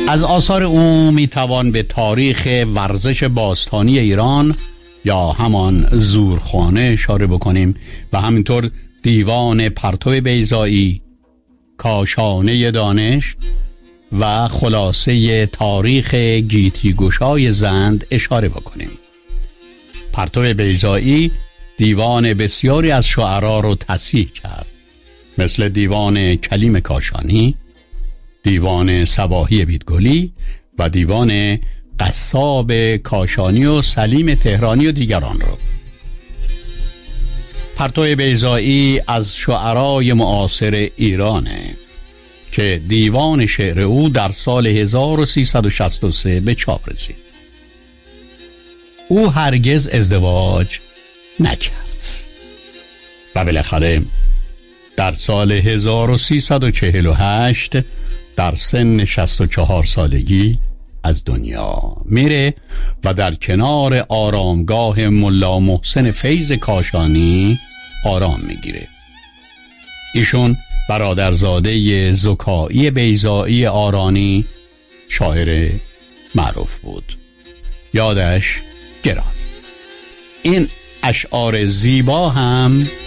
از آثار او میتوان به تاریخ ورزش باستانی ایران یا همان زورخانه اشاره بکنیم و همینطور دیوان پرتو بیضایی، کاشانه دانش و خلاصه تاریخ گیتی گشای زند اشاره بکنیم. پرتو بیضایی دیوان بسیاری از شعرا رو تصحیح کرد، مثل دیوان کلیم کاشانی، دیوان صباحی بیدگلی و دیوان قصاب کاشانی و سلیم تهرانی و دیگران رو. پرتو بیضایی از شعرای معاصر ایرانه که دیوان شعر او در سال 1363 به چاپ رسید. او هرگز ازدواج نکرد و بالاخره در سال 1348 در سن 64 سالگی از دنیا میره و در کنار آرامگاه ملا محسن فیض کاشانی آرام میگیره. ایشون برادرزاده زکایی بیضایی آرانی شاعر معروف بود. یادش گرامی. این اشعار زیبا هم